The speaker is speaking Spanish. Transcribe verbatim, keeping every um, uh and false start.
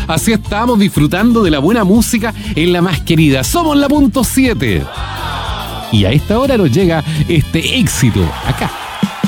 Así estamos disfrutando de la buena música en la más querida. Somos la punto siete. Y a esta hora nos llega este éxito acá